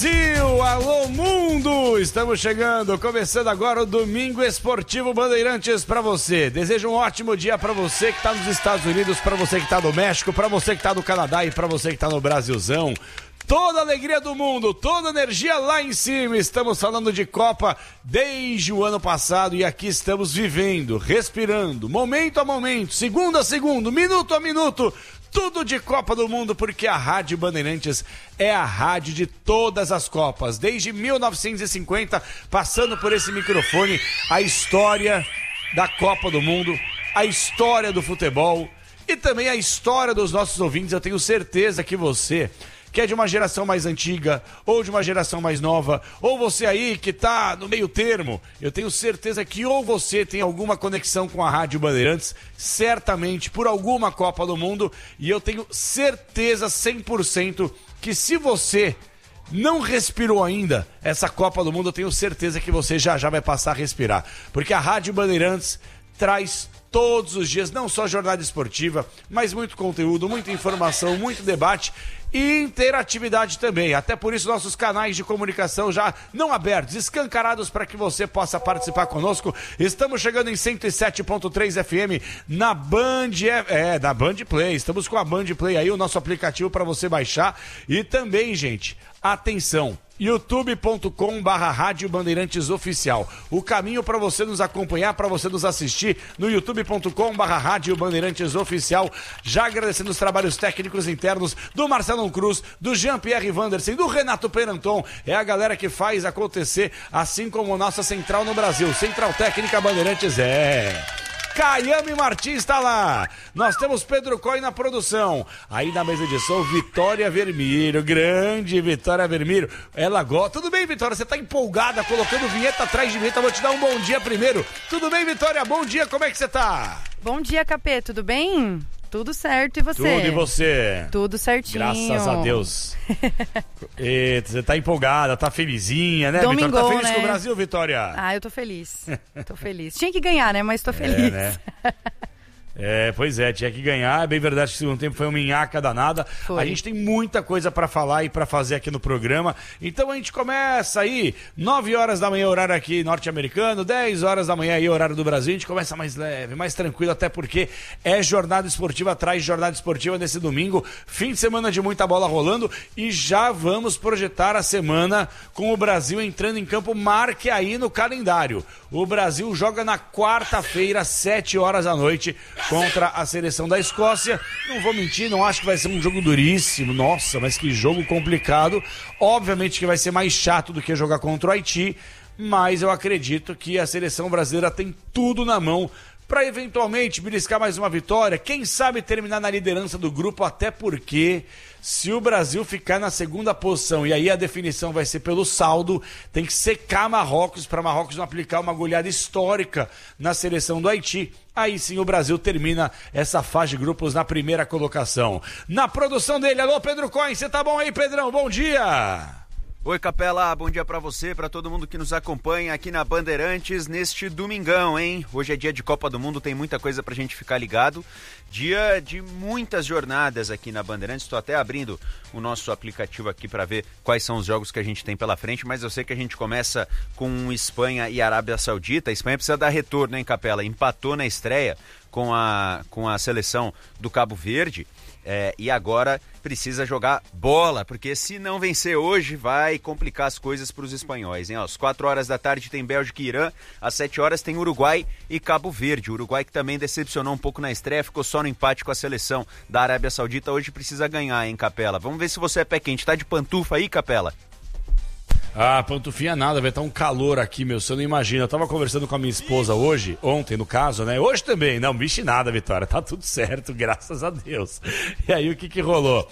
Brasil, alô mundo, estamos chegando, começando agora o Domingo Esportivo Bandeirantes para você. Desejo um ótimo dia para você que está nos Estados Unidos, para você que está no México, para você que está no Canadá e para você que está no Brasilzão. Toda a alegria do mundo, toda a energia lá em cima. Estamos falando de Copa desde o ano passado e aqui estamos vivendo, respirando, momento a momento, segundo a segundo, minuto a minuto. Tudo de Copa do Mundo, porque a Rádio Bandeirantes é a rádio de todas as Copas. Desde 1950, passando por esse microfone, a história da Copa do Mundo, a história do futebol e também a história dos nossos ouvintes. Eu tenho certeza que você, que é de uma geração mais antiga, ou de uma geração mais nova, ou você aí que tá no meio termo, eu tenho certeza que ou você tem alguma conexão com a Rádio Bandeirantes, certamente por alguma Copa do Mundo, e eu tenho certeza 100% que se você não respirou ainda essa Copa do Mundo, eu tenho certeza que você já vai passar a respirar, porque a Rádio Bandeirantes traz todos os dias, não só jornada esportiva, mas muito conteúdo, muita informação, muito debate e interatividade também. Até por isso nossos canais de comunicação já não abertos, escancarados para que você possa participar conosco. Estamos chegando em 107.3 FM na Band, na Band Play. Estamos com a Band Play aí, o nosso aplicativo para você baixar. E também, gente, atenção, youtube.com/Rádio Bandeirantes Oficial. O caminho para você nos acompanhar, para você nos assistir no youtube.com/Rádio Bandeirantes Oficial. Já agradecendo os trabalhos técnicos internos do Marcelo Cruz, do Jean-Pierre Wandersen, do Renato Peranton. É a galera que faz acontecer, assim como nossa central no Brasil. Central Técnica Bandeirantes Caiame Martins está lá. Nós temos Pedro Coy na produção. Aí na mesa de som, Vitória Vermírio. Grande Vitória Vermírio. Ela gosta. Tudo bem, Vitória? Você tá empolgada, colocando vinheta atrás de vinheta. Vou te dar um bom dia primeiro. Tudo bem, Vitória? Bom dia, como é que você tá? Bom dia, Capê. Tudo bem? Tudo certo, e você? Tudo, e você? Tudo certinho. Graças a Deus. E você tá empolgada, tá felizinha, né, Domingou, Vitória? Tá feliz, né? Com o Brasil, Vitória? Ah, eu tô feliz. Tô feliz. Tinha que ganhar, né? Mas tô feliz. Né? Pois é, tinha que ganhar. É bem verdade que o segundo tempo foi uma minhaca danada. Foi. A gente tem muita coisa pra falar e pra fazer aqui no programa. Então a gente começa aí, 9 horas da manhã, horário aqui norte-americano, 10 horas da manhã aí, horário do Brasil. A gente começa mais leve, mais tranquilo, até porque é jornada esportiva atrás de jornada esportiva nesse domingo. Fim de semana de muita bola rolando e já vamos projetar a semana com o Brasil entrando em campo. Marque aí no calendário. O Brasil joga na quarta-feira, 7 horas da noite, contra a seleção da Escócia. Não vou mentir, não acho que vai ser um jogo duríssimo. Nossa, mas que jogo complicado. Obviamente que vai ser mais chato do que jogar contra o Haiti, mas eu acredito que a seleção brasileira tem tudo na mão para eventualmente beliscar mais uma vitória, quem sabe terminar na liderança do grupo, até porque se o Brasil ficar na segunda posição, e aí a definição vai ser pelo saldo, tem que secar Marrocos, para Marrocos não aplicar uma goleada histórica na seleção do Haiti. Aí sim o Brasil termina essa fase de grupos na primeira colocação. Na produção dele, alô Pedro Coin, você tá bom aí, Pedrão? Bom dia! Oi, Capela, bom dia pra você, pra todo mundo que nos acompanha aqui na Bandeirantes neste domingão, hein? Hoje é dia de Copa do Mundo, tem muita coisa pra gente ficar ligado. Dia de muitas jornadas aqui na Bandeirantes, estou até abrindo o nosso aplicativo aqui pra ver quais são os jogos que a gente tem pela frente, mas eu sei que a gente começa com Espanha e Arábia Saudita. A Espanha precisa dar retorno, hein, Capela? Empatou na estreia com a seleção do Cabo Verde. E agora precisa jogar bola, porque se não vencer hoje vai complicar as coisas para os espanhóis, hein? Às 4 horas da tarde tem Bélgica e Irã, às 7 horas tem Uruguai e Cabo Verde. O Uruguai que também decepcionou um pouco na estreia, ficou só no empate com a seleção da Arábia Saudita, hoje precisa ganhar, hein, Capela? Vamos ver se você é pé quente, tá de pantufa aí, Capela? Ah, pantufinha nada, vai estar um calor aqui, meu, você não imagina. Eu tava conversando com a minha esposa ontem no caso, né? Hoje também, não, bicho nada, Vitória, tá tudo certo, graças a Deus. E aí o que rolou?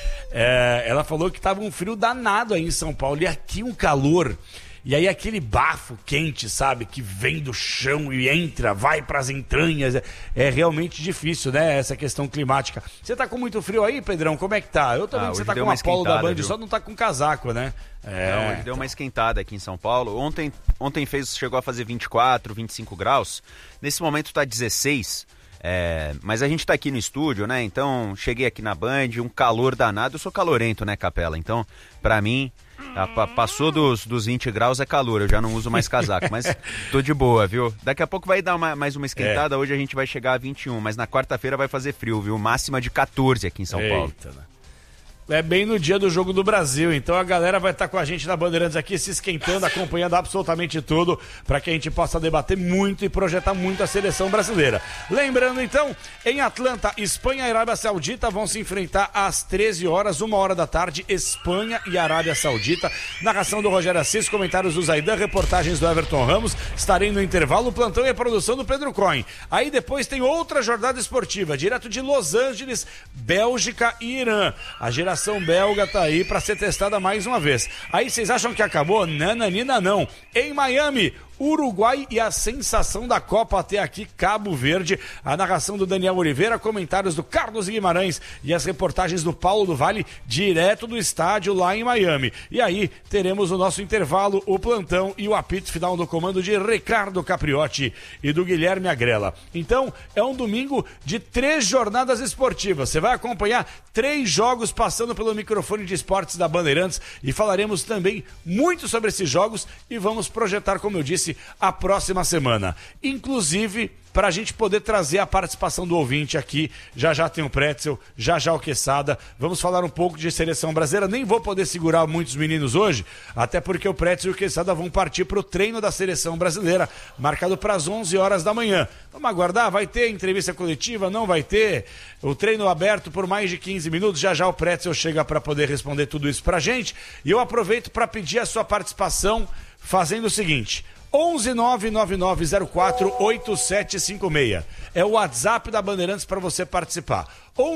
Ela falou que tava um frio danado aí em São Paulo e aqui um calor. E aí aquele bafo quente, sabe, que vem do chão e entra, vai pras entranhas, é realmente difícil, né, essa questão climática. Você tá com muito frio aí, Pedrão? Como é que tá? Eu tô vendo que você tá com uma polo da Band, só não tá com casaco, né? Não, ele deu uma esquentada aqui em São Paulo. Ontem chegou a fazer 24, 25 graus. Nesse momento tá 16. Mas a gente tá aqui no estúdio, né? Então, cheguei aqui na Band, um calor danado. Eu sou calorento, né, Capela? Então, pra mim, Passou dos 20 graus é calor, eu já não uso mais casaco, mas tô de boa, viu? Daqui a pouco vai dar mais uma esquentada, hoje a gente vai chegar a 21, mas na quarta-feira vai fazer frio, viu? Máxima de 14 aqui em São Paulo. Né? É bem no dia do Jogo do Brasil, então a galera vai estar com a gente na Bandeirantes aqui se esquentando, acompanhando absolutamente tudo, para que a gente possa debater muito e projetar muito a seleção brasileira. Lembrando então, em Atlanta, Espanha e Arábia Saudita vão se enfrentar às 13 horas, 1 hora da tarde, Espanha e Arábia Saudita. Narração do Rogério Assis, comentários do Zaidan, reportagens do Everton Ramos, estarei no intervalo, o plantão e a produção do Pedro Cohen. Aí depois tem outra jornada esportiva, direto de Los Angeles, Bélgica e Irã. A geração belga tá aí para ser testada mais uma vez. Aí vocês acham que acabou? Nananina não. Em Miami, Uruguai e a sensação da Copa até aqui, Cabo Verde. A narração do Daniel Oliveira, comentários do Carlos Guimarães e as reportagens do Paulo do Vale, direto do estádio lá em Miami. E aí teremos o nosso intervalo, o plantão e o apito final do comando de Ricardo Capriotti e do Guilherme Agrela. Então, é um domingo de 3 jornadas esportivas. Você vai acompanhar 3 jogos passando pelo microfone de esportes da Bandeirantes e falaremos também muito sobre esses jogos e vamos projetar, como eu disse, a próxima semana. Inclusive, para a gente poder trazer a participação do ouvinte aqui, já tem o Pretzel, já o Quesada. Vamos falar um pouco de seleção brasileira. Nem vou poder segurar muitos meninos hoje, até porque o Pretzel e o Quesada vão partir para o treino da seleção brasileira, marcado para as 11 horas da manhã. Vamos aguardar, vai ter entrevista coletiva, não vai ter? O treino aberto por mais de 15 minutos, já o Pretzel chega para poder responder tudo isso para a gente. E eu aproveito para pedir a sua participação fazendo o seguinte: 11999048756. É o WhatsApp da Bandeirantes para você participar.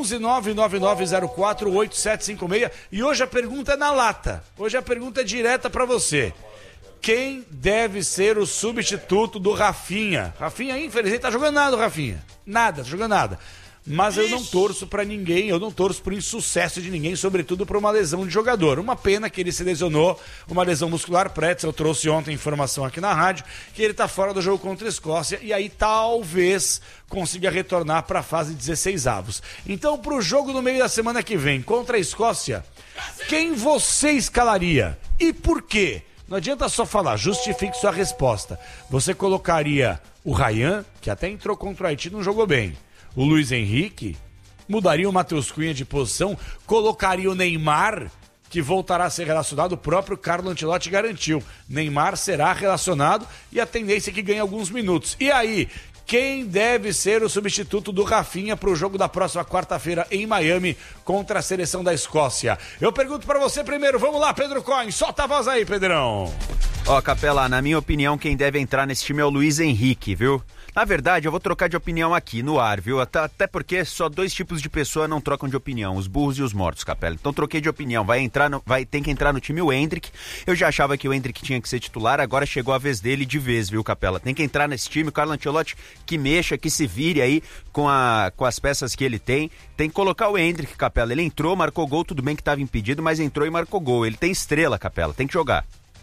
11999048756. E hoje a pergunta é na lata. Hoje a pergunta é direta para você. Quem deve ser o substituto do Rafinha? Rafinha, infelizmente, tá jogando nada, Rafinha. Nada, tá jogando nada. Mas eu não torço pra ninguém, eu não torço pro insucesso de ninguém, sobretudo por uma lesão de jogador. Uma pena que ele se lesionou, uma lesão muscular. Pretzel trouxe ontem informação aqui na rádio que ele tá fora do jogo contra a Escócia e aí talvez consiga retornar para a fase 16avos. Então, pro jogo no meio da semana que vem contra a Escócia, quem você escalaria e por quê? Não adianta só falar, justifique sua resposta. Você colocaria o Ryan, que até entrou contra o Haiti e não jogou bem. O Luiz Henrique, mudaria o Matheus Cunha de posição, colocaria o Neymar, que voltará a ser relacionado, o próprio Carlo Ancelotti garantiu. Neymar será relacionado e a tendência é que ganhe alguns minutos. E aí, quem deve ser o substituto do Rafinha para o jogo da próxima quarta-feira em Miami contra a seleção da Escócia? Eu pergunto para você primeiro, vamos lá, Pedro Cohen, solta a voz aí, Pedrão. Capela, na minha opinião, quem deve entrar nesse time é o Luiz Henrique, viu? Na verdade, eu vou trocar de opinião aqui, no ar, viu? Até porque só 2 tipos de pessoa não trocam de opinião, os burros e os mortos, Capela. Então troquei de opinião, tem que entrar no time o Endrick. Eu já achava que o Endrick tinha que ser titular, agora chegou a vez dele de vez, viu, Capela? Tem que entrar nesse time, o Carlo Ancelotti que mexa, que se vire aí com as peças que ele tem. Tem que colocar o Endrick, Capela. Ele entrou, marcou gol, tudo bem que estava impedido, mas entrou e marcou gol. Ele tem estrela, Capela, tem que jogar.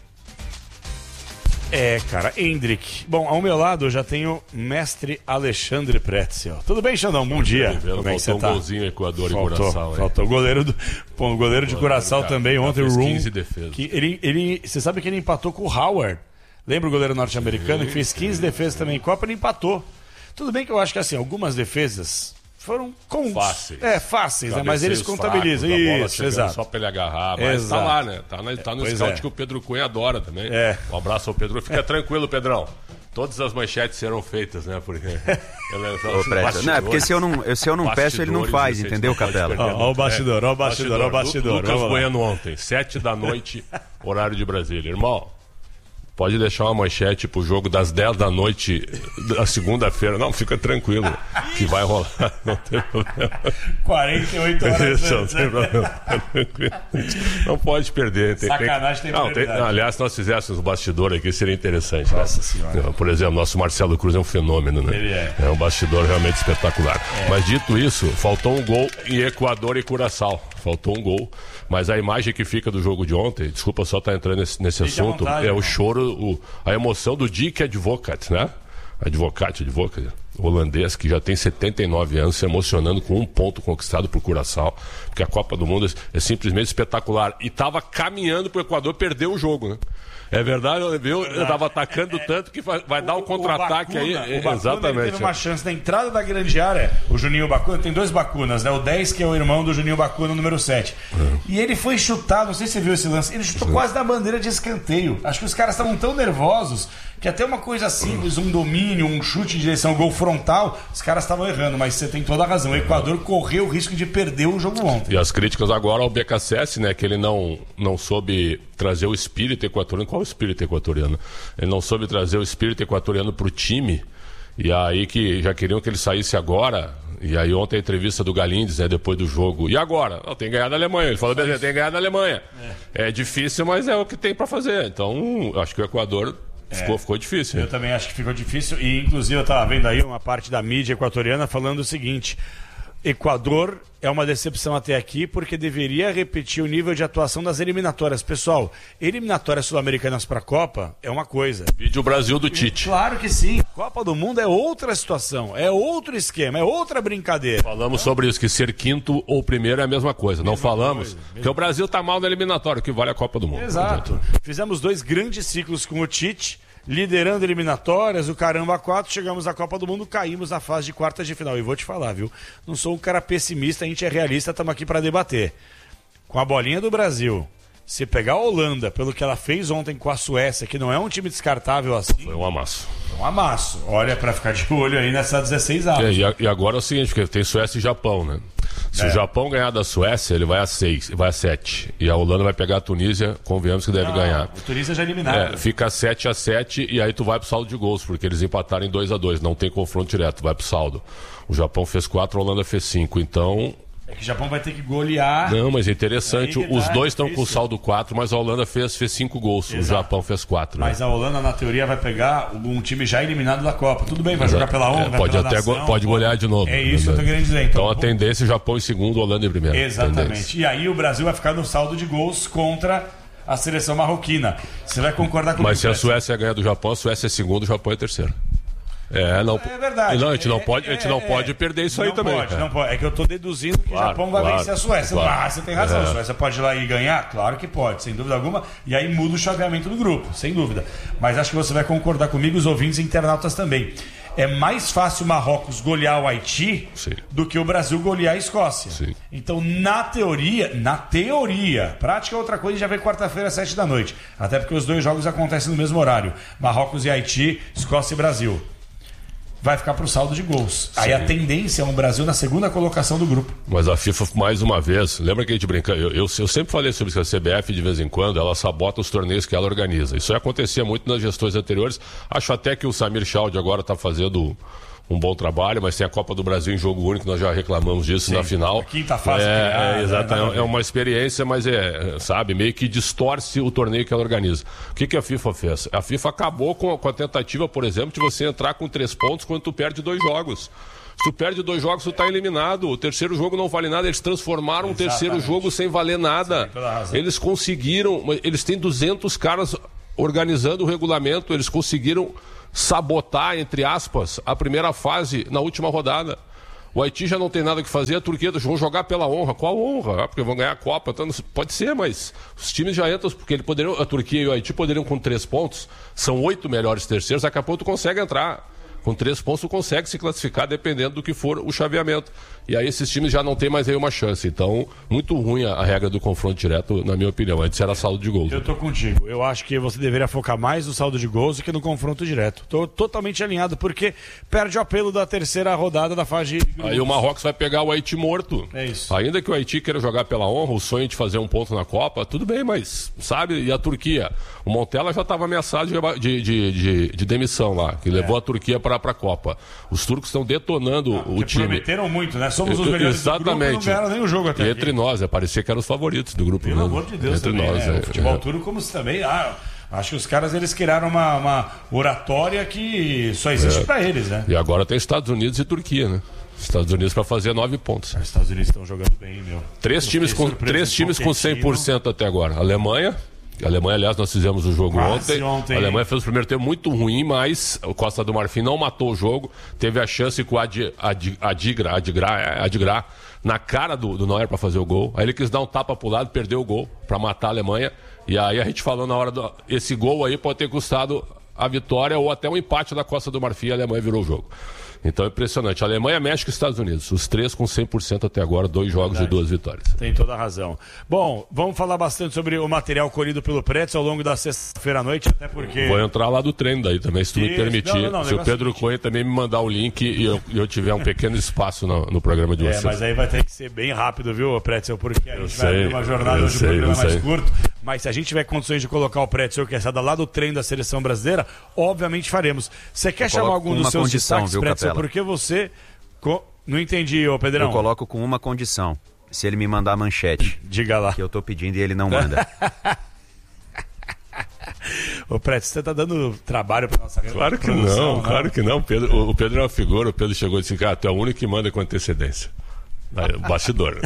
Cara, Endrick. Bom, ao meu lado eu já tenho mestre Alexandre Pretzel. Tudo bem, Xandão? Bom dia. Como é que você tá? Um golzinho Equador e Curaçao. Faltou o goleiro o goleiro de Curaçao também ontem, o Room. 15 defesas. Você sabe que ele empatou com o Howard. Lembra o goleiro norte-americano que fez 15 defesas também em Copa, ele empatou. Tudo bem que eu acho que assim, algumas defesas foram fáceis, né? Mas eles contabilizam. Isso, exato. Só pra ele agarrar, mas exato. Tá lá, né? Tá no scout que o Pedro Cunha adora também. Um abraço ao Pedro. Fica tranquilo, Pedrão. Todas as manchetes serão feitas, né? Porque porque se eu não peço, ele não faz, entendeu, Capela? Ó o bastidor. Lucas Bueno ontem, 7 da noite, horário de Brasília. Irmão, pode deixar uma manchete pro jogo das 10 da noite da segunda-feira. Não, fica tranquilo, que vai rolar. Não tem problema. 48 horas. Isso, não tem problema. Não pode perder. Sacanagem tem aliás, se nós fizéssemos o bastidor aqui, seria interessante. Nossa Senhora. Por exemplo, nosso Marcelo Cruz é um fenômeno, né? Ele é. É um bastidor realmente espetacular. Mas dito isso, faltou um gol em Equador e Curaçao. Faltou um gol. Mas a imagem que fica do jogo de ontem, desculpa só estar entrando nesse assunto, é o choro, a emoção do Dick Advocat, né? Advocat. holandês, que já tem 79 anos, se emocionando com um ponto conquistado por Curaçao, porque a Copa do Mundo é simplesmente espetacular. E estava caminhando para o Equador perder o jogo, né? É verdade, eu estava atacando tanto que vai dar um contra-ataque aí. O Bacuna, exatamente. Ele teve uma chance na entrada da grande área. O Juninho Bacuna, tem 2 Bacunas, né? O 10, que é o irmão do Juninho Bacuna, número 7. E ele foi chutado, não sei se você viu esse lance, ele chutou quase na bandeira de escanteio. Acho que os caras estavam tão nervosos que até uma coisa simples, um domínio, um chute em direção ao gol frontal, os caras estavam errando, mas você tem toda a razão. O Equador correu o risco de perder o jogo ontem. E as críticas agora ao BKSS, né? Que ele não soube trazer o espírito equatoriano. Qual o espírito equatoriano? Ele não soube trazer o espírito equatoriano pro time. E aí que já queriam que ele saísse agora. E aí ontem a entrevista do Galindes, né, depois do jogo. E agora? Tem ganhado a Alemanha. Ele falou, tem ganhado a Alemanha. É difícil, mas é o que tem para fazer. Então, acho que o Equador ficou difícil. Eu também acho que ficou difícil. E inclusive eu estava vendo aí uma parte da mídia equatoriana falando o seguinte: Equador é uma decepção até aqui porque deveria repetir o nível de atuação das eliminatórias. Pessoal, eliminatórias sul-americanas para a Copa é uma coisa. Vídeo Brasil do Tite. Claro que sim. Copa do Mundo é outra situação, é outro esquema, é outra brincadeira. Falamos sobre isso, que ser quinto ou primeiro é a mesma coisa. Não falamos que o Brasil está mal na eliminatória, que vale a Copa do Mundo. Exato. Fizemos 2 grandes ciclos com o Tite, liderando eliminatórias, o caramba 4, chegamos à Copa do Mundo, caímos na fase de quartas de final. E vou te falar, viu? Não sou um cara pessimista, a gente é realista, estamos aqui para debater. Com a bolinha do Brasil, se pegar a Holanda, pelo que ela fez ontem com a Suécia, que não é um time descartável assim... Foi um amasso. Um amasso. Olha, para ficar de olho aí nessa 16 anos. E agora é o seguinte, porque tem Suécia e Japão, né? Se o Japão ganhar da Suécia, ele vai a 6, vai a 7. E a Holanda vai pegar a Tunísia, convenhamos que deve ganhar. A Tunísia já eliminada. Fica 7-7 e aí tu vai pro saldo de gols, porque eles empataram em 2-2, não tem confronto direto, vai pro saldo. O Japão fez 4, a Holanda fez 5, então... É que o Japão vai ter que golear. Não, mas é interessante, os dois estão com saldo 4, mas a Holanda fez 5 gols, exato. O Japão fez 4. Mas a Holanda, na teoria, vai pegar um time já eliminado da Copa. Tudo bem, vai jogar pela honra, pode pela até nação, pode golear de novo. É isso que eu tô querendo dizer. Então a tendência é o Japão em segundo, a Holanda em primeiro. Exatamente. Tendência. E aí o Brasil vai ficar no saldo de gols contra a seleção marroquina. Você vai concordar comigo? Mas se a Suécia ganhar do Japão, a Suécia é segundo, o Japão é terceiro. É verdade. Não, a gente não pode perder isso aí também. Não pode. É que eu estou deduzindo que o Japão vai vencer a Suécia. Você tem razão. A Suécia pode ir lá e ganhar? Claro que pode, sem dúvida alguma. E aí muda o chaveamento do grupo, sem dúvida. Mas acho que você vai concordar comigo, os ouvintes internautas também. É mais fácil o Marrocos golear o Haiti do que o Brasil golear a Escócia. Sim. Então, na teoria, prática é outra coisa, já vem quarta-feira às 7 da noite. Até porque os 2 jogos acontecem no mesmo horário. Marrocos e Haiti, Escócia e Brasil. Vai ficar para o saldo de gols. Sim. Aí a tendência é um Brasil na segunda colocação do grupo. Mas a FIFA, mais uma vez, lembra que a gente brinca? Eu sempre falei sobre isso, que a CBF, de vez em quando, ela sabota os torneios que ela organiza. Isso acontecia muito nas gestões anteriores. Acho até que o Samir Chaldi agora está fazendo um bom trabalho, mas tem a Copa do Brasil em jogo único, nós já reclamamos disso. Sim, na final. A quinta fase. É uma experiência, mas meio que distorce o torneio que ela organiza. O que a FIFA fez? A FIFA acabou com a tentativa, por exemplo, de você entrar com 3 pontos quando tu perde 2 jogos. Se tu perde 2 jogos, tu tá eliminado. O terceiro jogo não vale nada. Eles transformaram o terceiro jogo sem valer nada. Eles conseguiram, eles têm 200 caras organizando o regulamento, eles conseguiram sabotar, entre aspas, a primeira fase na última rodada. O Haiti já não tem nada que fazer, a Turquia vão jogar pela honra. Qual honra? Porque vão ganhar a Copa. Então, pode ser, mas os times já entram, porque a Turquia e o Haiti poderiam com 3 pontos, são 8 melhores terceiros, daqui a pouco tu consegue entrar. Com 3 pontos tu consegue se classificar dependendo do que for o chaveamento. E aí esses times já não tem mais aí uma chance. Então, muito ruim a regra do confronto direto, na minha opinião. Antes era saldo de gols. Eu tô contigo. Eu acho que você deveria focar mais no saldo de gols do que no confronto direto. Tô totalmente alinhado, porque perde o apelo da terceira rodada da fase de grupos. Aí o Marrocos vai pegar o Haiti morto. É isso. Ainda que o Haiti queira jogar pela honra, o sonho de fazer um ponto na Copa, tudo bem, mas, sabe? E a Turquia? O Montella já estava ameaçado de demissão lá, que levou a Turquia para a Copa. Os turcos estão detonando o time. Prometeram muito, né? Somos os melhores do grupo, não ganharam nem o jogo até aqui. Entre nós, parecia que eram os favoritos do grupo. Pelo amor de Deus, entre também, nós. O futebol turco, como se também... acho que os caras, eles criaram uma oratória que só existe para eles, né? E agora tem Estados Unidos e Turquia, né? Estados Unidos para fazer 9 pontos. Os Estados Unidos estão jogando bem, meu. 3 times com 100% até agora. Alemanha, A Alemanha, aliás, nós fizemos o jogo Quase ontem. A Alemanha fez o primeiro tempo muito ruim, mas o Costa do Marfim não matou o jogo. Teve a chance com o Adigrá na cara do Neuer para fazer o gol. Aí ele quis dar um tapa pro lado, perdeu o gol para matar a Alemanha. E aí a gente falou na hora esse gol aí pode ter custado a vitória ou até um empate da Costa do Marfim. A Alemanha virou o jogo. Então é impressionante. Alemanha, México e Estados Unidos. Os 3 com 100% até agora, 2 jogos e 2 vitórias. Tem toda a razão. Bom, vamos falar bastante sobre o material colhido pelo Pretzel ao longo da sexta-feira à noite, até porque... Vou entrar lá do treino daí também, se tu me permitir. Se o Pedro Cunha também me mandar o link e eu tiver um pequeno espaço no programa de vocês. Mas aí vai ter que ser bem rápido, viu, Pretzel? Porque a gente vai abrir uma jornada onde o programa é mais curto. Mas se a gente tiver condições de colocar o Pretzel orquestrada lá do treino da Seleção Brasileira, obviamente faremos. Você quer chamar algum dos seus destaques, viu, Pretzel? Porque você... Não entendi, ô Pedrão. Eu coloco com uma condição. Se ele me mandar a manchete. Diga lá. Que eu tô pedindo e ele não manda. Ô Pretzel, você tá dando trabalho pra nossa Claro que não, claro que não. O Pedro é uma figura, o Pedro chegou e disse, cara, tu é o único que manda com antecedência. Bastidor.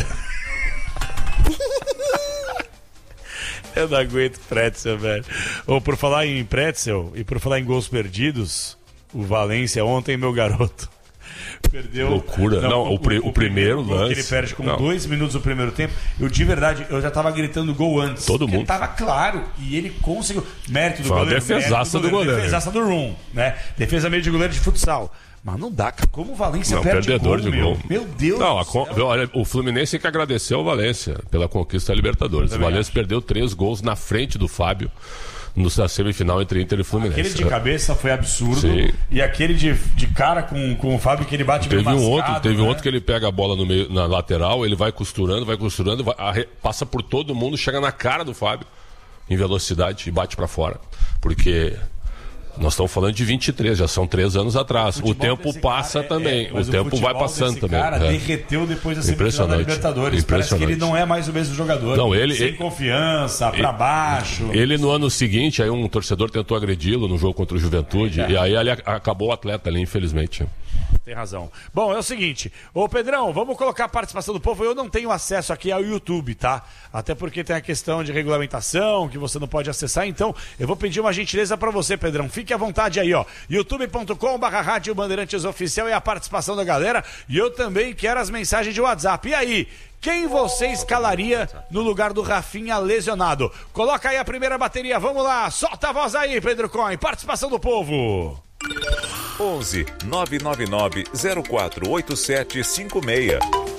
Eu não aguento Pretzel, velho. Ou por falar em Pretzel e por falar em gols perdidos, o Valência ontem, meu garoto, perdeu... Loucura. Não, o primeiro lance... Ele perde com 2 minutos do primeiro tempo. Eu, de verdade, eu já tava gritando gol antes. Todo mundo. Tava claro. E ele conseguiu... Mérito do goleiro. Defesaça do goleiro. Defesaça do Rum, né? Defesa meio de goleiro de futsal. Mas não dá, cara. Como o Valência perde perdedor gol, de gol. Meu Deus do céu. Olha, o Fluminense tem que agradecer ao Valência pela conquista da Libertadores. O Valência perdeu 3 gols na frente do Fábio na semifinal entre Inter e Fluminense. Aquele de cabeça foi absurdo. Sim. E aquele de cara com o Fábio que ele bate meio mascado. Teve outro que ele pega a bola no meio, na lateral, ele vai costurando, passa por todo mundo, chega na cara do Fábio em velocidade e bate pra fora. Porque... Nós estamos falando de 23, já são 3 anos atrás. O tempo passa também. O tempo vai passando também. O cara derreteu depois da semifinal da Libertadores. Parece que ele não é mais o mesmo jogador. Não, sem confiança, pra baixo. Ele no ano seguinte, aí um torcedor tentou agredi-lo no jogo contra o Juventude. E aí ele acabou o atleta ali, infelizmente. Tem razão. Bom, é o seguinte, ô Pedrão, vamos colocar a participação do povo. Eu não tenho acesso aqui ao YouTube, tá? Até porque tem a questão de regulamentação, que você não pode acessar. Então, eu vou pedir uma gentileza pra você, Pedrão. Fique à vontade aí, ó. youtube.com/Rádio Bandeirantes Oficial e a participação da galera. E eu também quero as mensagens de WhatsApp. E aí? Quem você escalaria no lugar do Rafinha lesionado? Coloca aí a primeira bateria, vamos lá. Solta a voz aí, Pedro Coin. Participação do povo. 11 999 048756.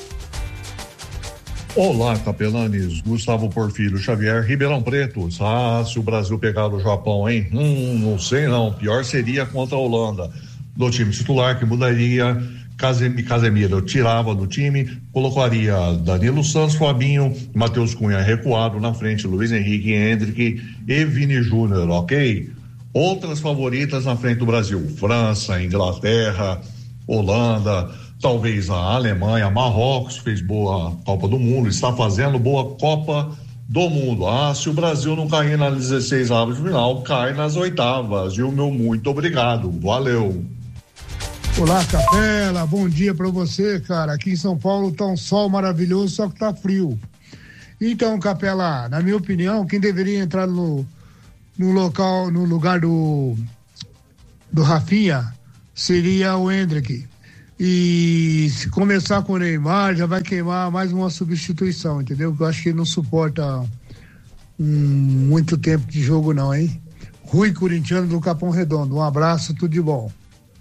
Olá, capelanes. Gustavo Porfírio Xavier, Ribeirão Preto. Se o Brasil pegar o Japão, hein? Não sei não. Pior seria contra a Holanda. Do time titular, que mudaria Casemiro. Eu tirava do time, colocaria Danilo Santos, Fabinho, Matheus Cunha recuado na frente, Luiz Henrique, Hendrick e Vini Júnior, ok? Outras favoritas na frente do Brasil: França, Inglaterra, Holanda, talvez a Alemanha, Marrocos fez boa Copa do Mundo, está fazendo boa Copa do Mundo. Se o Brasil não cair nas 16 avos de final, cai nas 8ª. E o meu muito obrigado. Valeu. Olá, Capela, bom dia pra você, cara. Aqui em São Paulo tá um sol maravilhoso, só que tá frio. Então, Capela, na minha opinião, quem deveria entrar no lugar do Rafinha seria o Hendrick. E se começar com o Neymar, já vai queimar mais uma substituição, entendeu? Eu acho que ele não suporta muito tempo de jogo não, hein? Rui Corintiano do Capão Redondo, um abraço, tudo de bom.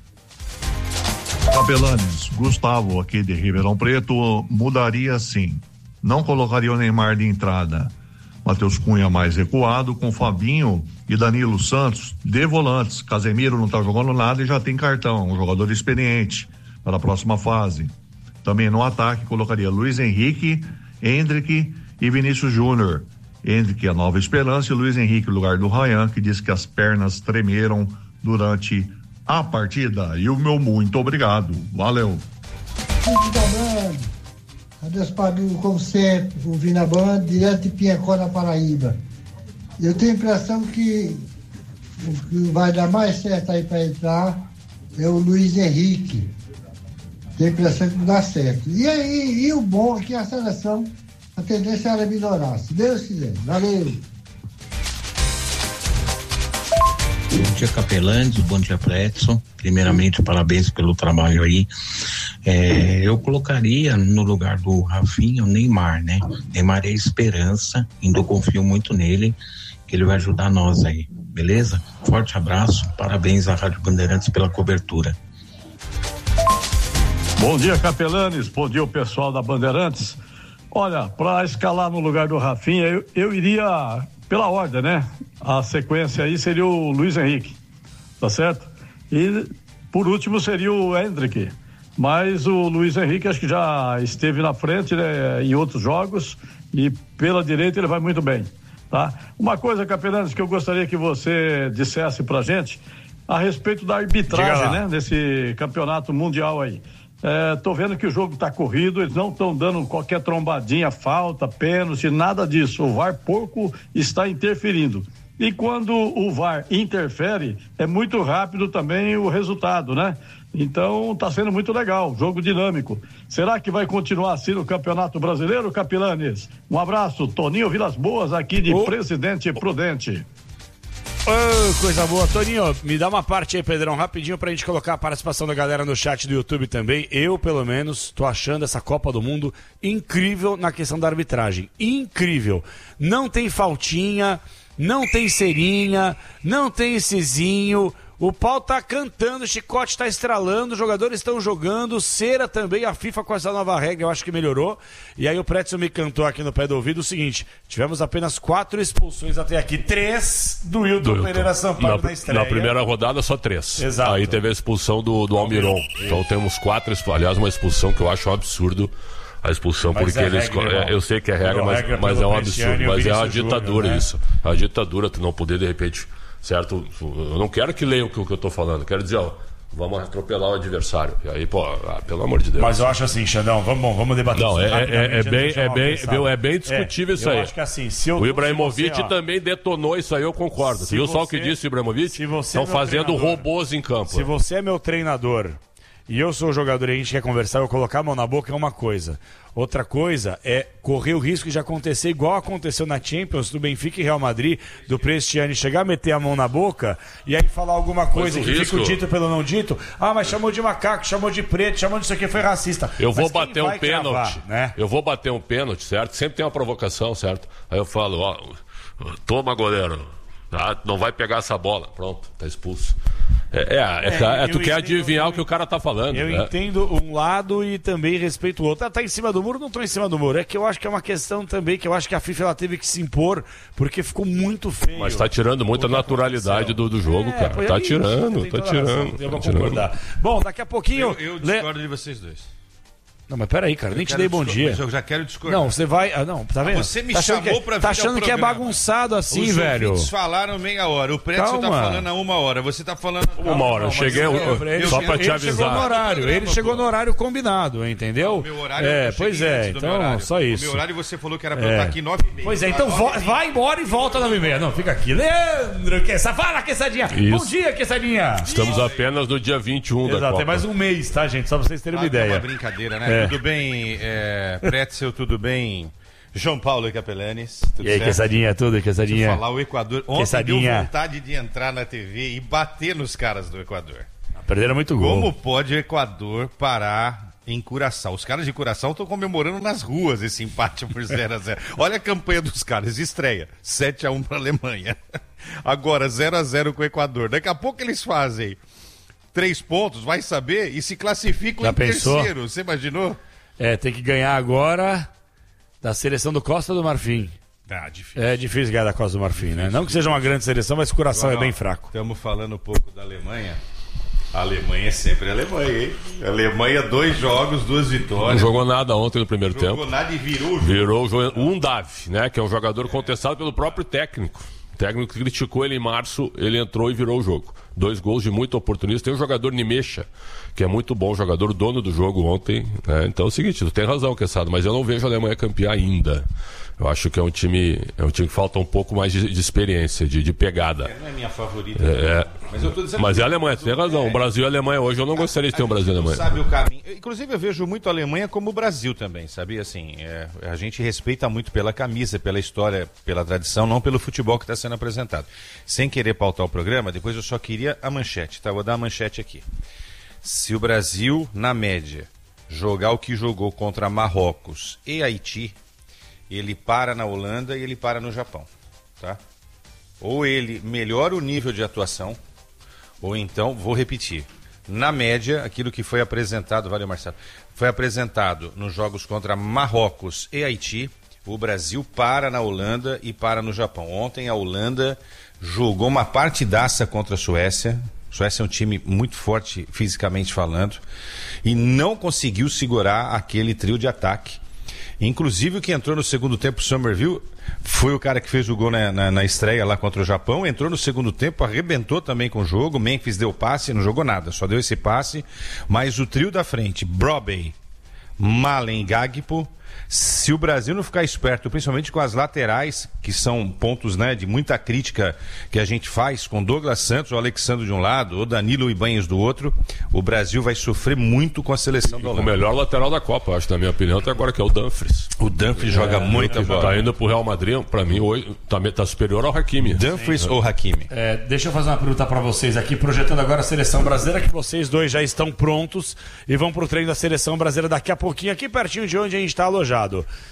Capelanes, Gustavo aqui de Ribeirão Preto, mudaria sim. Não colocaria o Neymar de entrada. Matheus Cunha mais recuado, com Fabinho e Danilo Santos de volantes. Casemiro não está jogando nada e já tem cartão, um jogador experiente para a próxima fase. Também no ataque colocaria Luiz Henrique, Hendrick e Vinícius Júnior. Hendrick a nova esperança e Luiz Henrique no lugar do Ryan, que disse que as pernas tremeram durante a partida. E o meu muito obrigado. Valeu. Adeus Pablo, como sempre, ouvindo a banda, direto de Piacó, na Paraíba. Eu tenho a impressão que o que vai dar mais certo aí para entrar é o Luiz Henrique. Tenho a impressão que não dá certo. E o bom é que a seleção, a tendência era melhorar, se Deus quiser. Valeu. Bom dia, Capelanes, bom dia para Edson. Primeiramente, parabéns pelo trabalho aí. Eu colocaria no lugar do Rafinha o Neymar, né? Neymar é esperança, ainda eu confio muito nele, que ele vai ajudar nós aí, beleza? Forte abraço, parabéns à Rádio Bandeirantes pela cobertura. Bom dia, Capelanes, bom dia o pessoal da Bandeirantes. Olha, para escalar no lugar do Rafinha, eu iria pela ordem, né? A sequência aí seria o Luiz Henrique, tá certo? E por último seria o Endrick, mas o Luiz Henrique acho que já esteve na frente, né, em outros jogos, e pela direita ele vai muito bem, tá? Uma coisa, Capelanes, que eu gostaria que você dissesse pra gente a respeito da arbitragem, né, nesse campeonato mundial aí. Tô vendo que o jogo tá corrido, eles não estão dando qualquer trombadinha, falta, pênalti, nada disso. O VAR pouco está interferindo. E quando o VAR interfere, é muito rápido também o resultado, né? Então tá sendo muito legal, jogo dinâmico. Será que vai continuar assim no Campeonato Brasileiro, Capelanes? Um abraço, Toninho Vilas Boas, aqui de Presidente Prudente. Coisa boa. Toninho, me dá uma parte aí, Pedrão, rapidinho pra gente colocar a participação da galera no chat do YouTube também. Eu, pelo menos, tô achando essa Copa do Mundo incrível na questão da arbitragem. Incrível. Não tem faltinha, não tem cerinha, não tem cizinho. O pau tá cantando, o chicote tá estralando, os jogadores estão jogando, cera também, a FIFA com essa nova regra eu acho que melhorou. E aí o Pretzel me cantou aqui no pé do ouvido o seguinte: tivemos apenas 4 expulsões até aqui, 3 do Wilton Pereira Sampaio na estreia. Na primeira rodada só 3. Exato. Aí teve a expulsão do Almiron. Então temos 4, aliás, uma expulsão que eu acho um absurdo. A expulsão, mas porque eles. Eu sei que é regra, mas é um absurdo. Mas é uma ditadura, né? Isso. A ditadura, tu não poder de repente. Certo? Eu não quero que leiam o que eu tô falando. Quero dizer, vamos atropelar o adversário. E aí, pelo amor de Deus. Mas eu acho assim, Xandão, vamos debater não, isso. É bem discutível isso aí. Eu acho que assim, o Ibrahimovic também detonou isso aí, eu concordo. Viu só o que disse o Ibrahimovic? Estão fazendo robôs em campo. Se você é meu treinador e eu sou o jogador e a gente quer conversar, eu colocar a mão na boca é uma coisa. Outra coisa é correr o risco de acontecer igual aconteceu na Champions, do Benfica e Real Madrid, do Prestiani chegar a meter a mão na boca e aí falar alguma coisa que fica o dito pelo não dito. Mas chamou de macaco, chamou de preto, chamou disso aqui, foi racista. Eu vou bater um pênalti, né? Eu vou bater um pênalti, certo? Sempre tem uma provocação, certo? Aí eu falo, toma, goleiro, não vai pegar essa bola. Pronto, tá expulso. Tu quer adivinhar o que o cara tá falando. Eu entendo um lado e também respeito o outro. Tá em cima do muro? Não tô em cima do muro. É que eu acho que é uma questão também que eu acho que a FIFA ela teve que se impor porque ficou muito feio. Mas tá tirando muita naturalidade do jogo, cara. Tá tirando. Eu vou concordar. Bom, daqui a pouquinho... Eu discordo de vocês dois. Não, mas peraí, cara, nem te dei bom dia. Mas eu já quero discordar. Não, você vai... não, tá vendo? Você me chamou pra vir Tá achando que é bagunçado assim, velho? Os falaram meia hora. O Pretzel tá falando a 1 hora. Você tá falando... 1 hora. Eu cheguei só pra te avisar. Ele chegou no horário combinado, entendeu? O meu horário pois é, então só isso. O meu horário você falou que era pra eu estar aqui 9h30. Pois é, então vai embora e volta 9h30. Não, fica aqui. Leandro, fala, Quesadinha. Bom dia, Quesadinha. Estamos apenas no dia 21 da Copa. Exato, tem mais um mês, tá, gente? Só pra vocês terem uma ideia. É uma brincadeira, né? Tudo bem... Pretzel, tudo bem? João Paulo e Capelanes, tudo e aí, certo? Quesadinha, tudo, Quesadinha. Deixa eu falar, o Equador ontem deu vontade de entrar na TV e bater nos caras do Equador. Perderam muito gol. Como pode o Equador parar em Curaçao? Os caras de Curaçao estão comemorando nas ruas esse empate por 0-0. Olha a campanha dos caras, estreia 7-1 para a Alemanha. Agora 0-0 com o Equador. Daqui a pouco eles fazem 3 pontos, vai saber, e se classificam em terceiro. Você imaginou? Tem que ganhar agora da seleção do Costa do Marfim. Difícil. É difícil ganhar da Costa do Marfim, né? Não que seja uma grande seleção, mas o coração é bem fraco. Estamos falando um pouco da Alemanha. A Alemanha é sempre a Alemanha, hein? A Alemanha, 2 jogos, 2 vitórias. Não jogou nada ontem no primeiro tempo. Não jogou nada e virou o jogo. Virou o jogo. Um Davi, né? Que é um jogador contestado pelo próprio técnico. O técnico criticou ele em março, ele entrou e virou o jogo. 2 gols de muito oportunista. Tem o jogador Nimecha, que é muito bom jogador, dono do jogo ontem, né? Então é o seguinte, tu tem razão, Quesada, mas eu não vejo a Alemanha campeã ainda. Eu acho que é um time que falta um pouco mais de experiência, de pegada. Não é minha favorita. Mas eu tô dizendo mas é a Alemanha, tu tem razão. O Brasil e a Alemanha hoje, eu não gostaria de ter um Brasil e a Alemanha. Sabe o caminho. Inclusive eu vejo muito a Alemanha como o Brasil também, sabia? Assim, a gente respeita muito pela camisa, pela história, pela tradição, não pelo futebol que está sendo apresentado. Sem querer pautar o programa, depois eu só queria a manchete, tá? Vou dar a manchete aqui. Se o Brasil, na média, jogar o que jogou contra Marrocos e Haiti, ele para na Holanda e ele para no Japão, tá? Ou ele melhora o nível de atuação, ou então, vou repetir, na média, aquilo que foi apresentado, valeu Marcelo, foi apresentado nos jogos contra Marrocos e Haiti, o Brasil para na Holanda e para no Japão. Ontem a Holanda jogou uma partidaça contra a Suécia. A Suécia é um time muito forte fisicamente falando e não conseguiu segurar aquele trio de ataque. Inclusive o que entrou no segundo tempo, Somerville, foi o cara que fez o gol na estreia lá contra o Japão, entrou no segundo tempo, arrebentou também com o jogo, Memphis deu passe, não jogou nada, só deu esse passe, mas o trio da frente, Brobbey, Malen e Gagpo, se o Brasil não ficar esperto, principalmente com as laterais, que são pontos, né, de muita crítica que a gente faz, com Douglas Santos, o Alexandre de um lado, o Danilo Ibanez do outro, o Brasil vai sofrer muito com a seleção da Holanda. O melhor lateral da Copa, acho, na minha opinião, até agora, que é o Dumfries. O Dumfries joga muita bola. Tá indo pro Real Madrid, pra mim, hoje tá superior ao Hakimi. Dumfries ou Hakimi? Deixa eu fazer uma pergunta pra vocês aqui, projetando agora a seleção brasileira, que vocês dois já estão prontos e vão pro treino da seleção brasileira daqui a pouquinho, aqui pertinho de onde a gente tá alojado.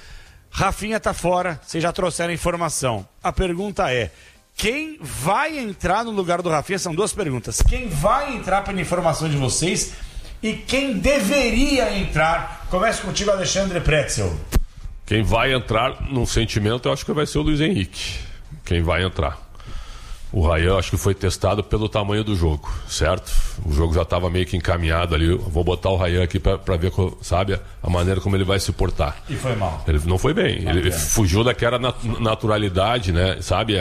Rafinha tá fora, vocês já trouxeram a informação. A pergunta é: quem vai entrar no lugar do Rafinha? São 2 perguntas. Quem vai entrar pela informação de vocês e quem deveria entrar? Começa contigo, Alexandre Pretzel. Quem vai entrar, num sentimento, eu acho que vai ser o Luiz Henrique. Quem vai entrar. O Rayan, acho que foi testado pelo tamanho do jogo, certo? O jogo já estava meio que encaminhado ali. Eu vou botar o Rayan aqui para ver, sabe, a maneira como ele vai se portar. E foi mal. Ele não foi bem. Ele fugiu daquela naturalidade, né? Sabe,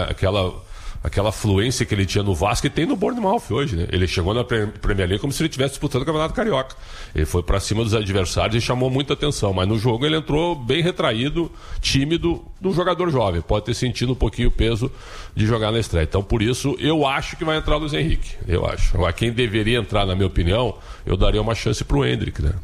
aquela fluência que ele tinha no Vasco e tem no Bournemouth hoje, né? Ele chegou na Premier League como se ele estivesse disputando o Campeonato Carioca. Ele foi para cima dos adversários e chamou muita atenção, mas no jogo ele entrou bem retraído, tímido, de um jogador jovem. Pode ter sentido um pouquinho o peso de jogar na estreia. Então, por isso, eu acho que vai entrar o Luiz Henrique. Eu acho. Agora, quem deveria entrar, na minha opinião, eu daria uma chance pro Hendrick, né?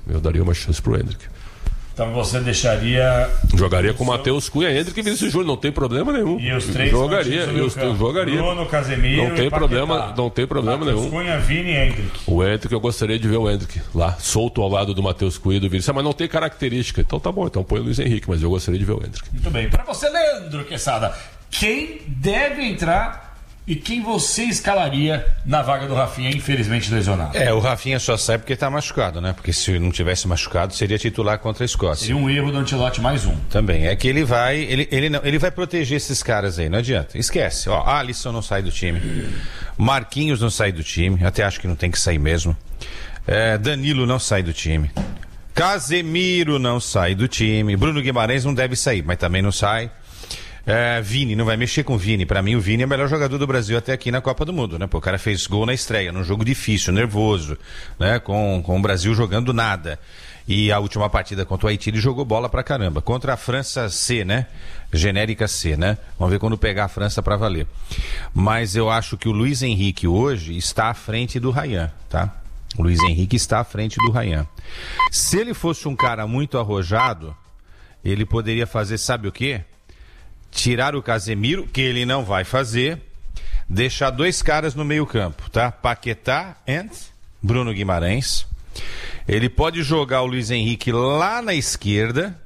Então você deixaria... Jogaria com o Matheus Cunha, Hendrick e Vinícius Júnior, não tem problema nenhum. E os 3 jogaria. Bruno, Casemiro, não tem problema Matheus nenhum. Cunha, Vini e Hendrick. O Hendrick, eu gostaria de ver o Hendrick lá, solto ao lado do Matheus Cunha e do Vinícius, mas não tem característica. Então tá bom, então põe o Luiz Henrique, mas eu gostaria de ver o Hendrick. Muito bem. Para você, Leandro Quesada, quem deve entrar e quem você escalaria na vaga do Rafinha, infelizmente lesionado? O Rafinha só sai porque tá machucado, né? Porque se não tivesse machucado, seria titular contra a Escócia. Seria um erro do Ancelotti, mais um. Também, é que ele vai proteger esses caras aí, não adianta. Esquece, Alisson não sai do time, Marquinhos não sai do time, até acho que não tem que sair mesmo. Danilo não sai do time, Casemiro não sai do time, Bruno Guimarães não deve sair, mas também não sai. Vini, não vai mexer com o Vini. Pra mim o Vini é o melhor jogador do Brasil até aqui na Copa do Mundo, né? Pô, o cara fez gol na estreia, num jogo difícil, nervoso, né? Com o Brasil jogando nada. E a última partida contra o Haiti ele jogou bola pra caramba. Contra a França C, né? Genérica C, né? Vamos ver quando pegar a França pra valer. Mas eu acho que o Luiz Henrique hoje está à frente do Rayan, tá? O Luiz Henrique está à frente do Rayan. Se ele fosse um cara muito arrojado, ele poderia fazer, sabe o quê? Tirar o Casemiro, que ele não vai fazer, deixar 2 caras no meio campo, tá? Paquetá e Bruno Guimarães. Ele pode jogar o Luiz Henrique lá na esquerda,